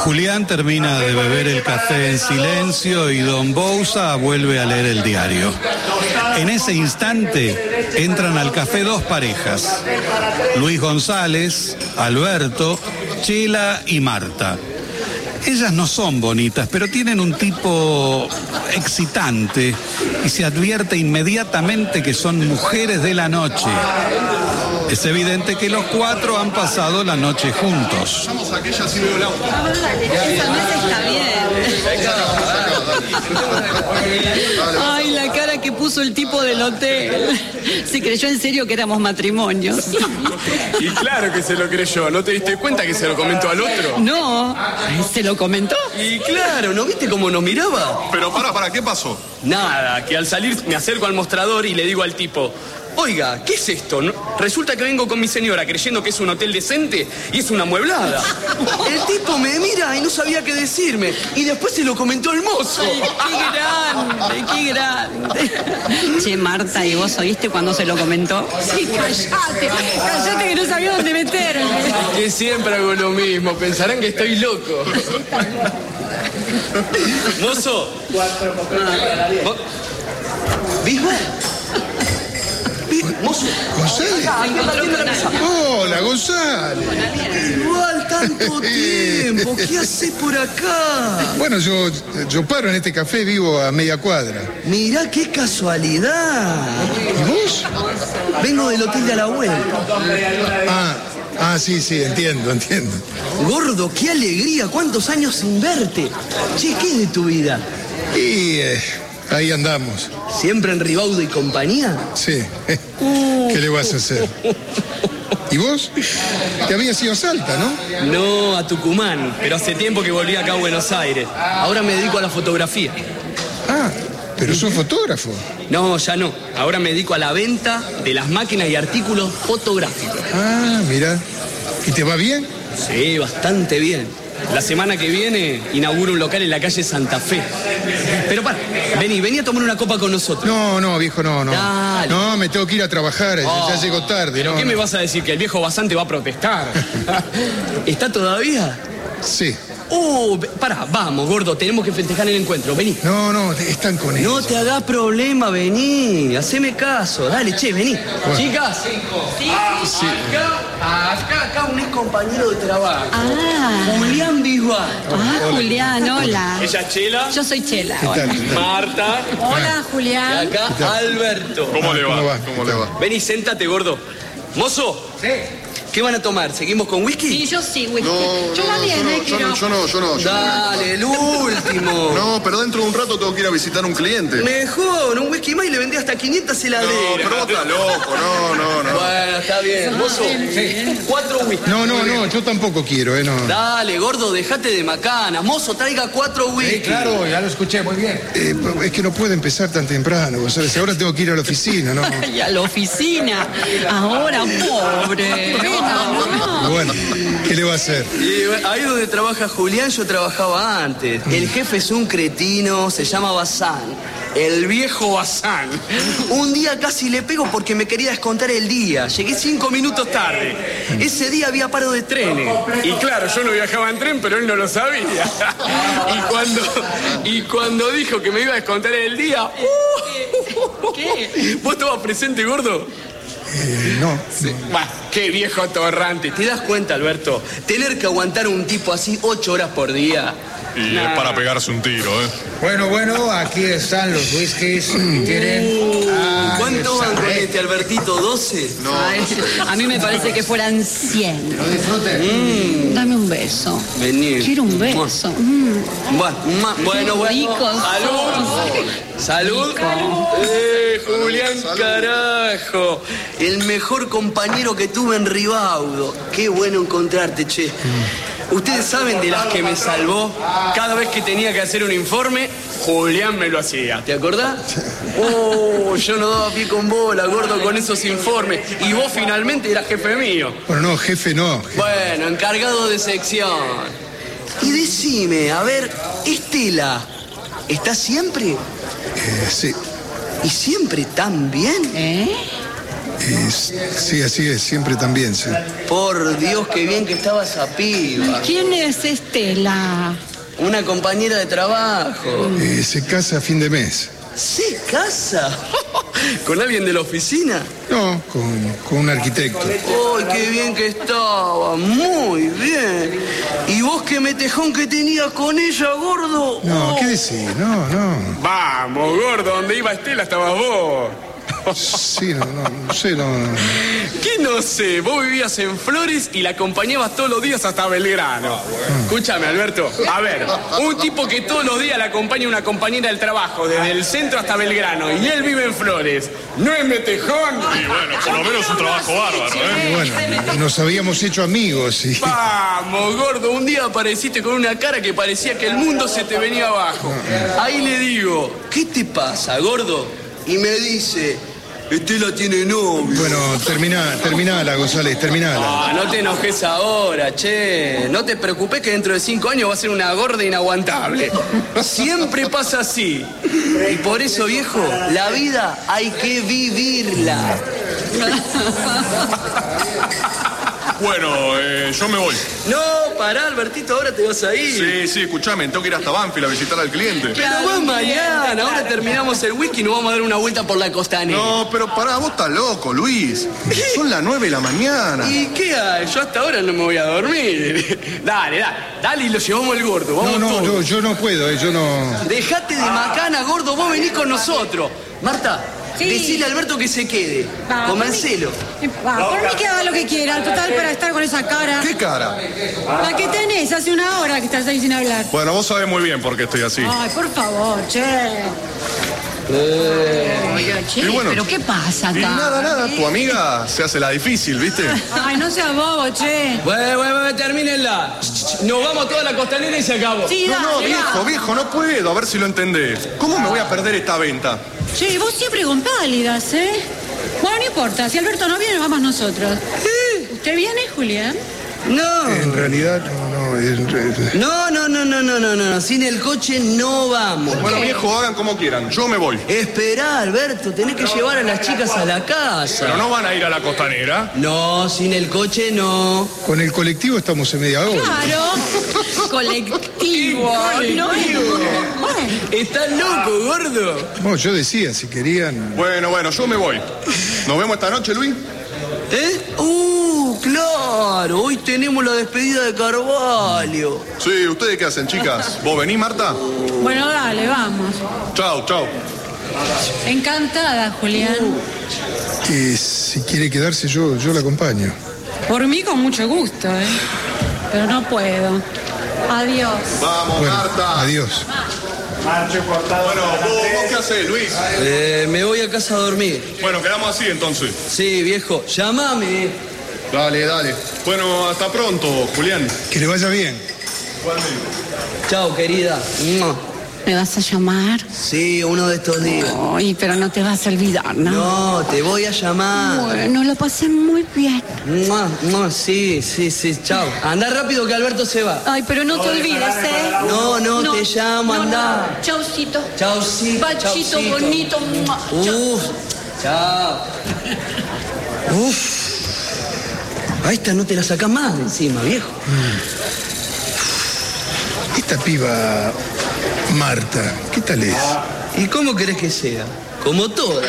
Julián termina de beber el café en silencio y don Bouza vuelve a leer el diario. En ese instante entran al café dos parejas: Luis González, Alberto, Chela y Marta. Ellas no son bonitas, pero tienen un tipo excitante y se advierte inmediatamente que son mujeres de la noche. Es evidente que los cuatro han pasado la noche juntos. Vamos a aquella si veo el auto. Esa mesa está bien. Ay, la cara que puso el tipo del hotel. Se creyó en serio que éramos matrimonios. Y claro que se lo creyó. ¿No te diste cuenta que se lo comentó al otro? No, ¿se lo comentó? Y claro, ¿no viste cómo nos miraba? Pero para, ¿qué pasó? Nada, que al salir me acerco al mostrador y le digo al tipo: oiga, ¿qué es esto? Resulta que vengo con mi señora creyendo que es un hotel decente y es una amueblada. El tipo me mira y no sabía qué decirme. Y después se lo comentó el mozo. Ay, qué grande. Che, Marta, ¿y vos oíste cuando se lo comentó? Sí, cállate que no sabía dónde meterme. Que siempre hago lo mismo, pensarán que estoy loco. Mozo. ¿Vivo? Mozo. ¿González? Hola, González. Igual tanto tiempo. ¿Qué haces por acá? Bueno, yo paro en este café, vivo a media cuadra. Mirá qué casualidad. ¿Y vos? Vengo del hotel de a la vuelta. Sí, entiendo. Gordo, qué alegría. ¿Cuántos años sin verte? Che, ¿qué es de tu vida? Y ahí andamos. ¿Siempre en Ribaudo y compañía? Sí. ¿Qué le vas a hacer? ¿Y vos? Te habías ido a Salta, ¿no? No, a Tucumán, pero hace tiempo que volví acá a Buenos Aires. Ahora me dedico a la fotografía. Pero sos fotógrafo. No, ya no. Ahora me dedico a la venta de las máquinas y artículos fotográficos. Mira. ¿Y te va bien? Sí, bastante bien. La semana que viene inauguro un local en la calle Santa Fe. Pero vení a tomar una copa con nosotros. No, viejo, no. Dale. No, me tengo que ir a trabajar, ya llego tarde. ¿Pero qué me vas a decir? ¿Que el viejo Basante va a protestar? ¿Está todavía? Sí. Vamos, gordo, tenemos que festejar el encuentro, vení. No, están con ellos. No te hagas problema, vení, haceme caso, dale, che, vení. Bueno. Chicas. Sí. Acá un ex compañero de trabajo. Julián Bisbal. Julián, hola. ¿Ella es Chela? Yo soy Chela. ¿Qué tal? Marta. Hola, Julián. Y acá Alberto. ¿Cómo le va? Vení, sentate, gordo. Mozo. Sí. ¿Qué van a tomar? ¿Seguimos con whisky? Sí, yo sí, whisky. Yo no. Dale, el último. No, pero dentro de un rato tengo que ir a visitar a un cliente. Mejor, un whisky más y le vendí hasta 500 heladeras. No, pero vos estás loco, no. Bueno, está bien. Mozo, 4 whisky. No, yo tampoco quiero, no. Dale, gordo, dejate de macanas. Mozo, traiga 4 whisky. Sí, claro, ya lo escuché, muy bien. Es que no puedo empezar tan temprano, González. Ahora tengo que ir a la oficina, ¿no? Y a la oficina. Ahora, pobre. No. Bueno, ¿qué le va a hacer? Ahí donde trabaja Julián yo trabajaba antes. El jefe es un cretino, se llama Bazán. El viejo Bazán. Un día casi le pego porque me quería descontar el día. Llegué 5 minutos tarde. Ese día había paro de trenes. Y claro, yo no viajaba en tren, pero él no lo sabía. Y cuando dijo que me iba a descontar el día... ¿Qué? ¿Vos estabas presente, gordo? No. Sí. Bah, qué viejo atorrante. ¿Te das cuenta, Alberto? Tener que aguantar a un tipo así 8 horas por día. Y es para pegarse un tiro, ¿eh? Bueno, aquí están los whiskies que quieren. ¿Cuánto van con este, Albertito? ¿12? No. A mí me parece que fueran 100. Lo disfruten. Dame un beso. Vení. Quiero un beso. Bueno. Ricos. Salud. Julián, carajo. El mejor compañero que tuve en Ribaudo. Qué bueno encontrarte, che. Ustedes saben de las que me salvó. Cada vez que tenía que hacer un informe, Julián me lo hacía. ¿Te acordás? Yo no daba pie con bola, gordo, con esos informes. Y vos finalmente eras jefe mío. Bueno, no, jefe no. Bueno, encargado de sección. Y decime, a ver, Estela, ¿está siempre? Sí. ¿Y siempre tan bien? Sí, así es, siempre también, sí. Por Dios, qué bien que estaba esa piba. ¿Quién es Estela? Una compañera de trabajo. Se casa a fin de mes. ¿Se casa? ¿Con alguien de la oficina? No, con un arquitecto. ¡Ay, qué bien que estaba! Muy bien. ¿Y vos qué metejón que tenías con ella, gordo? No, ¿qué decís? No. Vamos, gordo, donde iba Estela estabas vos. Sí, no sé. ¿Qué no sé? Vos vivías en Flores y la acompañabas todos los días hasta Belgrano. Escúchame, Alberto. A ver, un tipo que todos los días le acompaña a una compañera del trabajo, desde el centro hasta Belgrano, y él vive en Flores. ¿No es metejón? Y bueno, por lo menos un trabajo bárbaro, ¿eh? Bueno, nos habíamos hecho amigos y... Vamos, gordo, un día apareciste con una cara que parecía que el mundo se te venía abajo. Ahí le digo, ¿qué te pasa, gordo? Y me dice, Estela tiene novio. Bueno, terminala, González, terminala. No te enojes ahora, che. No te preocupes que dentro de 5 años va a ser una gorda inaguantable. Siempre pasa así. Y por eso, viejo, la vida hay que vivirla. Bueno, yo me voy. No, pará, Albertito, ahora te vas a ir. Sí, escuchame, tengo que ir hasta Banfield a visitar al cliente. Pero vas mañana, ahora terminamos el whisky y nos vamos a dar una vuelta por la costanera. No, pero pará, vos estás loco, Luis. Son las 9 de la mañana. ¿Y qué hay? Yo hasta ahora no me voy a dormir. Dale y lo llevamos el gordo. Vamos todos. Yo no puedo, yo no... Dejate de macana, gordo, vos venís con nosotros. Marta, sí. Decile a Alberto que se quede. Convencelo. Por mí que haga lo que quiera, total, para estar con esa cara. ¿Qué cara? La que tenés, hace una hora que estás ahí sin hablar. Bueno, vos sabés muy bien por qué estoy así. Ay, por favor, che. Oye, che, Y bueno, ¿pero qué pasa acá? Y nada, tu amiga se hace la difícil, ¿viste? Ay, no seas bobo, che. Bueno, termínenla. Nos vamos a toda la costanera y se acabó. Sí, dale, viejo, no puedo, a ver si lo entendés. ¿Cómo me voy a perder esta venta? Che, vos siempre con pálidas, ¿eh? Bueno, no importa, si Alberto no viene, vamos nosotros. ¿Usted viene, Julián? No. En realidad, No. Sin el coche no vamos. Bueno, viejo, hagan como quieran. Yo me voy. Esperá, Alberto, tenés que llevar a las chicas a la casa. Pero no van a ir a la costanera. No, sin el coche no. Con el colectivo estamos en media hora. Claro. Colectivo. No, ¿Estás loco, gordo? Bueno, yo decía, si querían... Bueno, yo me voy. ¿Nos vemos esta noche, Luis? Claro, hoy tenemos la despedida de Carvalho. Sí, ¿ustedes qué hacen, chicas? ¿Vos venís, Marta? Bueno, dale, vamos. Chau. Encantada, Julián. Si quiere quedarse, yo la acompaño. Por mí, con mucho gusto, ¿eh? Pero no puedo. Adiós. Vamos, Bueno, Marta. adiós. Bueno, ¿vos qué hacés, Luis? Me voy a casa a dormir. Bueno, quedamos así entonces. Sí, viejo, llámame. Dale. Bueno, hasta pronto, Julián. Que le vaya bien. Chao, querida. ¿Me vas a llamar? Sí, uno de estos días. Ay, pero no te vas a olvidar, ¿no? No, te voy a llamar. Bueno, lo pasé muy bien. Sí, chao. Anda rápido que Alberto se va. Ay, pero no te olvides, ¿eh? No, te llamo, anda. Chaucito. Chaucito. Bachito bonito. Chao. A esta no te la sacás más de encima, viejo. Esta piba, Marta, ¿qué tal es? ¿Y cómo querés que sea? Como toda.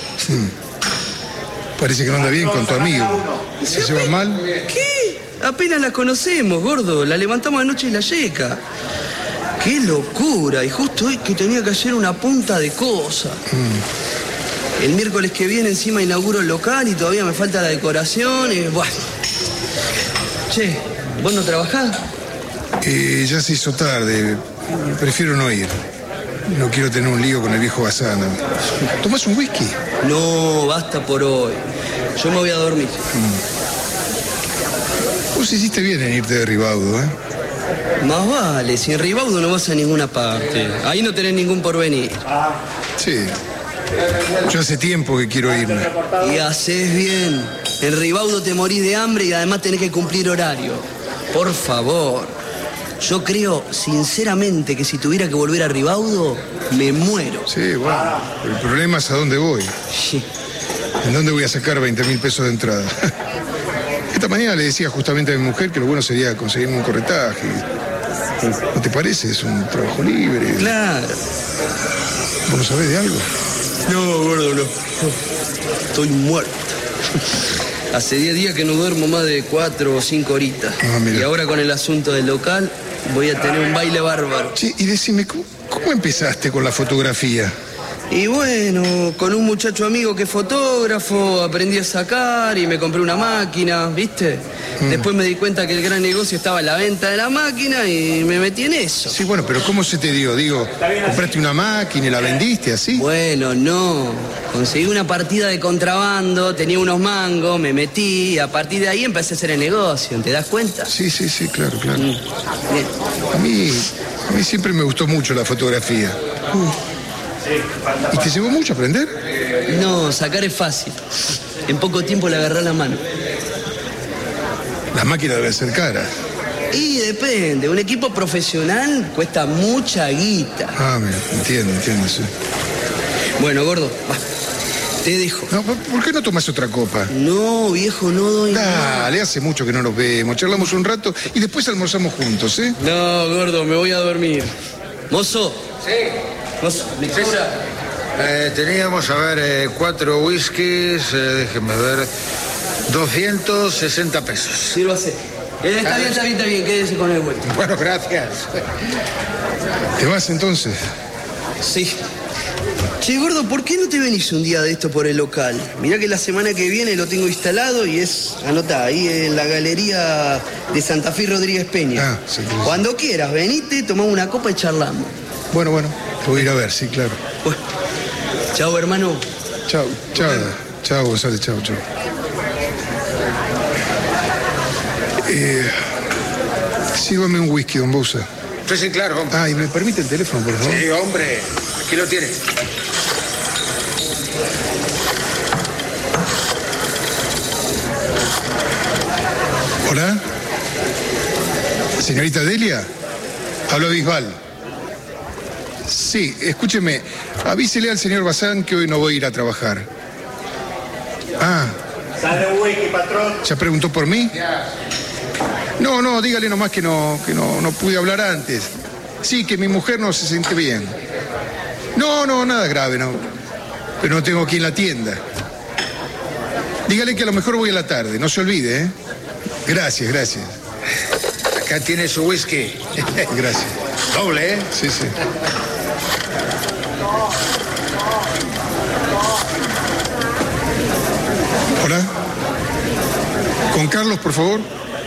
Parece que no anda bien con tu amigo. ¿Se lleva mal? ¿Qué? Apenas la conocemos, gordo. La levantamos anoche y la yeca. ¡Qué locura! Y justo hoy que tenía que hacer una punta de cosas. El miércoles que viene encima inauguro el local y todavía me falta la decoración y bueno. Che, ¿vos no trabajás? Ya se hizo tarde. Prefiero no ir. No quiero tener un lío con el viejo Bazán. ¿Tomás un whisky? No, basta por hoy. Yo me voy a dormir. Vos hiciste bien en irte de Ribaudo, ¿eh? Más vale, si en Ribaudo no vas a ninguna parte. Ahí no tenés ningún porvenir. Sí. Yo hace tiempo que quiero irme. Y haces bien. En Ribaudo te morís de hambre y además tenés que cumplir horario. Por favor. Yo creo, sinceramente, que si tuviera que volver a Ribaudo, me muero. Sí, bueno. El problema es a dónde voy. Sí. ¿En dónde voy a sacar 20.000 pesos de entrada? Esta mañana le decía justamente a mi mujer que lo bueno sería conseguirme un corretaje. ¿No te parece? Es un trabajo libre. Claro. ¿Vos no sabés de algo? No, gordo, no. Estoy muerto. Hace 10 días que no duermo más de 4 o 5 horitas. Mira. Y ahora con el asunto del local voy a tener un baile bárbaro. Che, y decime, ¿cómo empezaste con la fotografía? Y bueno, con un muchacho amigo que es fotógrafo, aprendí a sacar y me compré una máquina, ¿viste? Después me di cuenta que el gran negocio estaba en la venta de la máquina y me metí en eso. Sí, bueno, pero ¿cómo se te dio? Digo, ¿compraste una máquina y la vendiste así? Bueno, no. Conseguí una partida de contrabando, tenía unos mangos, me metí y a partir de ahí empecé a hacer el negocio, ¿te das cuenta? Sí, claro. Bien. A mí siempre me gustó mucho la fotografía. ¿Y te llevó mucho a aprender? No, sacar es fácil. En poco tiempo le agarré la mano. Las máquinas deben ser caras. Y depende, un equipo profesional cuesta mucha guita. Mira, entiendo, sí. Bueno, gordo, va, te dejo. No, ¿por qué no tomas otra copa? No, viejo, no doy Dale, hace mucho que no nos vemos. Charlamos un rato y después almorzamos juntos, ¿eh? No, gordo, me voy a dormir. Mozo. Sí. Mozo, ¿me cobra? Teníamos, 4 whiskies, déjeme ver, 260 pesos. Sírvase. Está bien, quédese con el vuelto. Bueno, gracias. ¿Te vas entonces? Sí. Che, gordo, ¿por qué no te venís un día de esto por el local? Mirá que la semana que viene lo tengo instalado y anotá, ahí en la galería de Santa Fe Rodríguez Peña. Sí. Cuando quieras, venite, tomamos una copa y charlamos. Bueno, te voy a ir a ver, sí, claro. Bueno, chao, hermano. Chao, González, chao. Sírvame un whisky, don Bouza. Sí, claro, hombre. ¿Y me permite el teléfono, por favor? Sí, hombre, aquí lo tiene. ¿Hola? ¿Señorita Delia? Hablo Bisbal. Sí, escúcheme, avísele al señor Bazán que hoy no voy a ir a trabajar. Sale un whisky, patrón. ¿Ya preguntó por mí? No, dígale nomás que no pude hablar antes. Sí, que mi mujer no se siente bien. No, nada grave, no. Pero no tengo aquí en la tienda. Dígale que a lo mejor voy a la tarde, no se olvide, ¿eh? Gracias. Acá tiene su whisky. Gracias. Doble, ¿eh? Sí. Hola. ¿Con Carlos, por favor?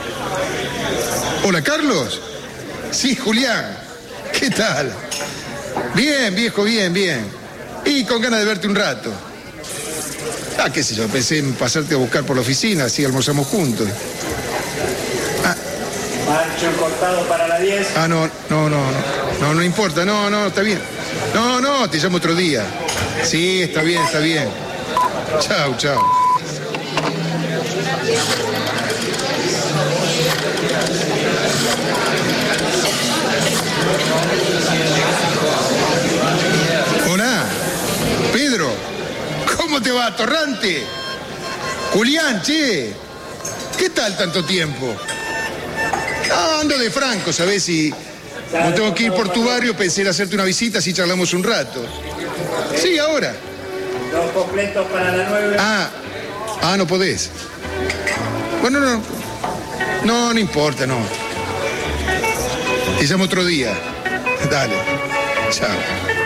Hola, Carlos. Sí, Julián. ¿Qué tal? Bien, viejo, bien. Y con ganas de verte un rato. Qué sé yo, pensé en pasarte a buscar por la oficina, así almorzamos juntos. Pancho cortado para la 10. No importa, no, está bien. No, te llamo otro día. Sí, está bien. Chao. Hola, Pedro. ¿Cómo te va, Torrante? Julián, che. ¿Qué tal tanto tiempo? Ando de franco, ¿sabés? Si no tengo que ir por tu barrio, pensé en hacerte una visita, así charlamos un rato. Sí, ahora. 2 completos para la 9. No podés. Bueno, no importa, no. Te llamo otro día. Dale. Chao.